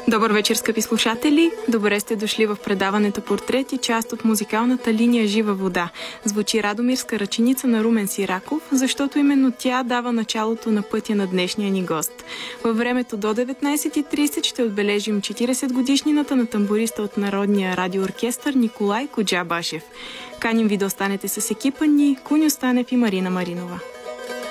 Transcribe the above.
Добър вечер, скъпи слушатели! Добре сте дошли в предаването Портрет и част от музикалната линия Жива вода. Звучи Радомирска ръченица на Румен Сираков, защото именно тя дава началото на пътя на днешния ни гост. Във времето до 19:30 ще отбележим 40 годишнината на тамбуриста от Народния радиооркестър Николай Коджабашев. Каним ви да останете с екипа ни Куньо Станев и Марина Маринова.